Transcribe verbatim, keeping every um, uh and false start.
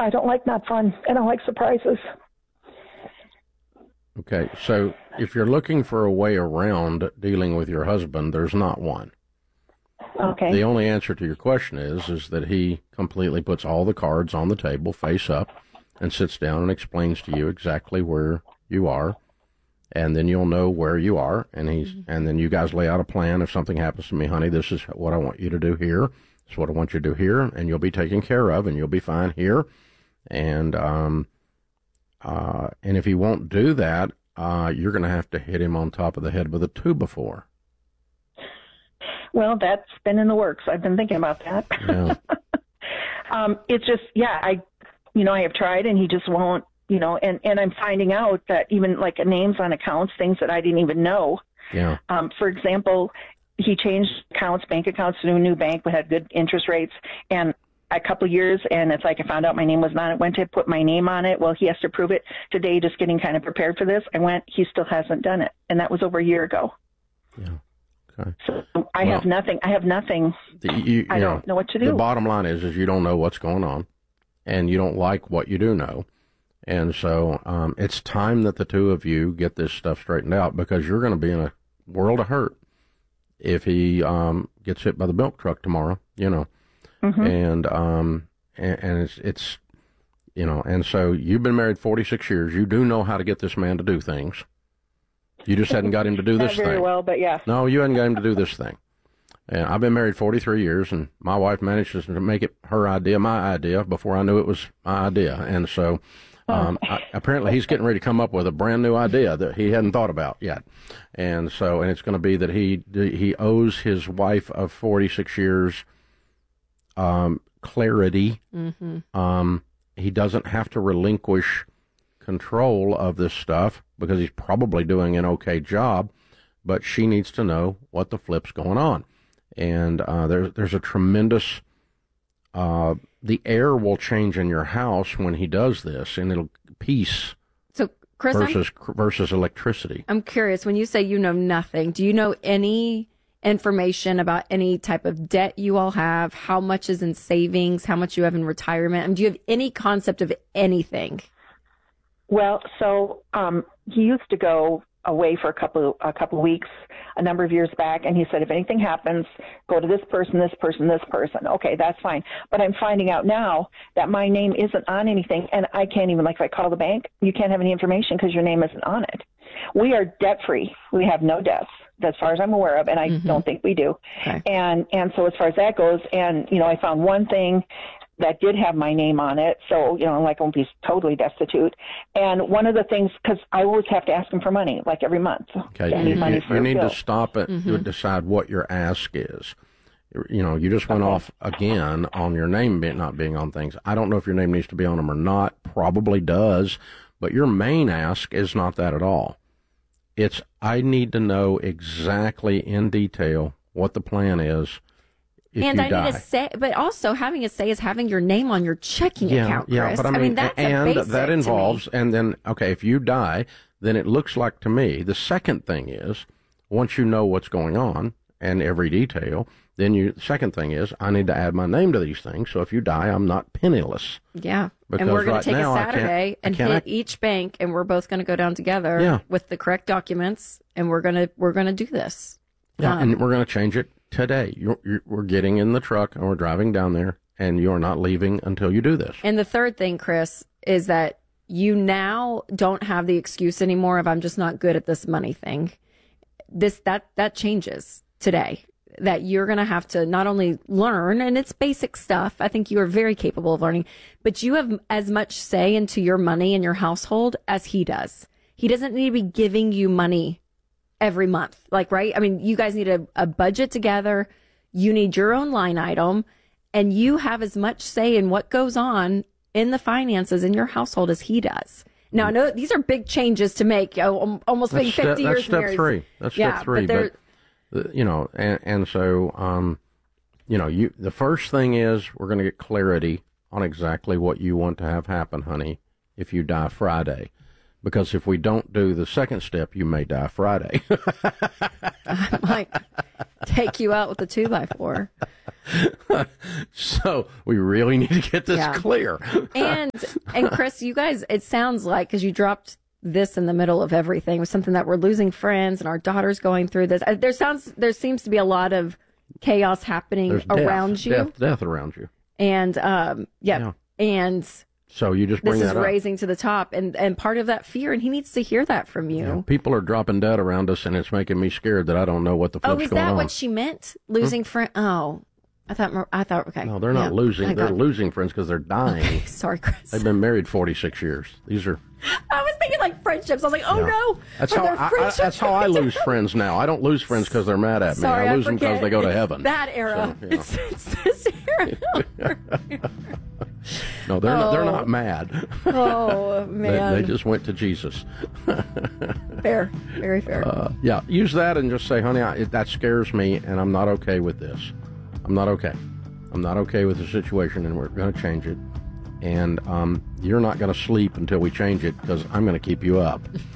I don't like not fun. I don't like surprises. Okay, so if you're looking for a way around dealing with your husband, there's not one. Okay. The only answer to your question is, is that he completely puts all the cards on the table face up and sits down and explains to you exactly where you are, and then you'll know where you are, and he's, mm-hmm. and then you guys lay out a plan. If something happens to me, honey, this is what I want you to do here. This is what I want you to do here, and you'll be taken care of, and you'll be fine here. And, um, uh, and if he won't do that, uh, you're going to have to hit him on top of the head with a two before. Well, that's been in the works. I've been thinking about that. Yeah. um, it's just, yeah, I, you know, I have tried, and he just won't, you know, and, and I'm finding out that even like names on accounts, things that I didn't even know. Yeah. Um, for example, he changed accounts, bank accounts to a new bank. We had good interest rates, and a couple of years, and it's like I found out my name was not on it. Went to put my name on it. Well, he has to prove it today. Just getting kind of prepared for this. I went. He still hasn't done it, and that was over a year ago. Yeah. Okay. So I well, have nothing. I have nothing. The, you, you I know, don't know what to do. The bottom line is, is you don't know what's going on, and you don't like what you do know, and so um, it's time that the two of you get this stuff straightened out, because you're going to be in a world of hurt if he um, gets hit by the milk truck tomorrow. You know. Mm-hmm. And, um, and, and it's, it's, you know, and so you've been married forty-six years. You do know how to get this man to do things. You just hadn't got him to do this Not very thing. well, but yeah. No, you hadn't got him to do this thing. And I've been married forty-three years, and my wife managed to make it her idea, my idea, before I knew it was my idea. And so, um, oh. I, apparently he's getting ready to come up with a brand new idea that he hadn't thought about yet. And so, and it's going to be that he, he owes his wife of forty-six years Um, clarity. Mm-hmm. Um, he doesn't have to relinquish control of this stuff, because he's probably doing an okay job, but she needs to know what the flip's going on. And uh, there's there's a tremendous, uh, the air will change in your house when he does this, and it'll peace. So, Chris, versus I'm, versus electricity. I'm curious, when you say you know nothing, do you know any information about any type of debt you all have, how much is in savings, how much you have in retirement? I mean, do you have any concept of anything? Well, so um, he used to go away for a couple a couple of weeks a number of years back, and he said, if anything happens, go to this person, this person, this person. Okay, that's fine. But I'm finding out now that my name isn't on anything, and I can't even, like if I call the bank, you can't have any information because your name isn't on it. We are debt-free. We have no debts, as far as I'm aware of, and I mm-hmm. don't think we do. Okay. And and so as far as that goes, and, you know, I found one thing that did have my name on it, so, you know, like I won't be totally destitute. And one of the things, because I always have to ask him for money, like every month. Okay, I you, need money you, for you need bill. to stop it mm-hmm. to decide what your ask is. You know, you just went okay. off again on your name be, not being on things. I don't know if your name needs to be on them or not. Probably does, but your main ask is not that at all. It's, I need to know exactly in detail what the plan is if and you I die. need a say, but also having a say is having your name on your checking yeah, account, Chris. Yeah, but I mean, I mean that's and a basic that involves, to me. and then, okay, if you die, then it looks like to me, the second thing is, once you know what's going on and every detail, then you, the second thing is, I need to add my name to these things, so if you die, I'm not penniless. Yeah, because and we're going right to take now, a Saturday and hit act- each bank, and we're both going to go down together yeah. with the correct documents, and we're going to we're going to do this. Yeah, um, and we're going to change it today. You're, you're, we're getting in the truck, and we're driving down there, and you're not leaving until you do this. And the third thing, Chris, is that you now don't have the excuse anymore of I'm just not good at this money thing. This that that changes today. That you're going to have to not only learn, and it's basic stuff. I think you are very capable of learning, but you have as much say into your money and your household as he does. He doesn't need to be giving you money every month. Like, right? I mean, you guys need a, a budget together. You need your own line item, and you have as much say in what goes on in the finances in your household as he does. Now, I know these are big changes to make, almost being fifty step, years that's step married. three. That's yeah, step three. But, but you know, and, and so, um, you know, you, the first thing is we're going to get clarity on exactly what you want to have happen, honey, if you die Friday. Because if we don't do the second step, you may die Friday. I might take you out with a two by four. So we really need to get this Yeah. clear. and and Chris, you guys, it sounds like, because you dropped this in the middle of everything, with something that we're losing friends and our daughter's going through this. Uh, There sounds there seems to be a lot of chaos happening There's death, around you, death, death around you. and um, yeah, Yeah. and So you just this bring is that up. raising to the top, and and part of that fear, and he needs to hear that from you. Yeah, people are dropping dead around us, and it's making me scared that I don't know what the Oh, flip's is going that on. what she meant? Losing friend? Oh, I thought. I thought. Okay. No, they're not Yeah. losing. I They're got- losing friends because they're dying. Okay, sorry, Chris. They've been married forty-six years. These are. I was thinking like friendships. I was like, oh Yeah. no. That's Are how there I, I, friendships that's how I going lose down? friends now. I don't lose friends because they're mad at me. Sorry, I I lose them because forget. they go to It's heaven. That era. So, yeah. It's, it's this era. No, they're not, they're Oh. not mad. Oh They, man. they just went to Jesus. Fair. Very fair. Uh, yeah, use that and just say, honey, I, it, that scares me, and I'm not okay with this. I'm not okay. I'm not okay with the situation, and we're going to change it. And um, you're not going to sleep until we change it because I'm going to keep you up.